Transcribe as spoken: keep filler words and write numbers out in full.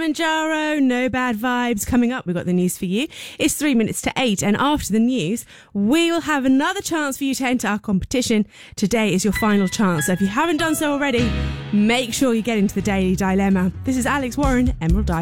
Kilimanjaro, no bad vibes. Coming up, we've got the news for you. It's three minutes to eight, and after the news, we will have another chance for you to enter our competition. Today is your final chance, so if you haven't done so already, make sure you get into the Daily Dilemma. This is Alex Warren, Emerald Eye.